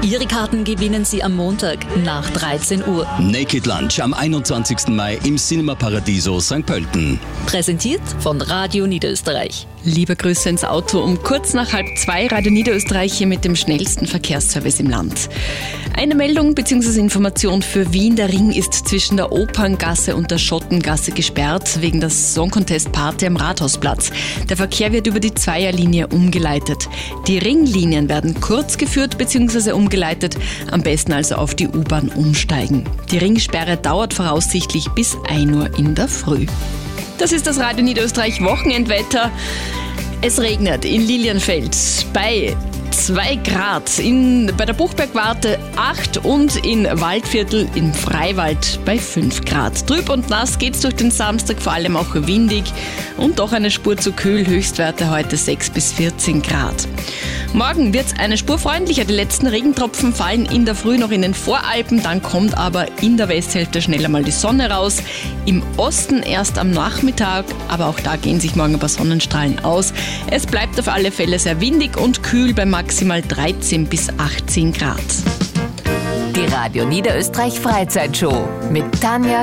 Ihre Karten gewinnen Sie am Montag nach 13 Uhr. Naked Lunch am 21. Mai im Cinema Paradiso St. Pölten. Präsentiert von Radio Niederösterreich. Liebe Grüße ins Auto um kurz nach 1:30, Radio Niederösterreich hier mit dem schnellsten Verkehrsservice im Land. Eine Meldung bzw. Information für Wien. Der Ring ist zwischen der Operngasse und der Schottengasse gesperrt wegen der Song Contest Party am Rathausplatz. Der Verkehr wird über die Zweierlinie umgeleitet. Die Ringlinien werden kurz geführt bzw. umgeleitet. Am besten also auf die U-Bahn umsteigen. Die Ringsperre dauert voraussichtlich bis 1 Uhr in der Früh. Das ist das Radio Niederösterreich Wochenendwetter. Es regnet in Lilienfeld bei 2 Grad, bei der Buchbergwarte 8 und in Waldviertel im Freiwald bei 5 Grad. Trüb und nass geht's durch den Samstag, vor allem auch windig und doch eine Spur zu kühl. Höchstwerte heute 6 bis 14 Grad. Morgen wird's eine Spur freundlicher. Die letzten Regentropfen fallen in der Früh noch in den Voralpen, dann kommt aber in der Westhälfte schneller mal die Sonne raus. Im Osten erst am Nachmittag, aber auch da gehen sich morgen ein paar Sonnenstrahlen aus. Es bleibt auf alle Fälle sehr windig und kühl bei maximal 13 bis 18 Grad. Die Radio Niederösterreich Freizeitshow mit Tanja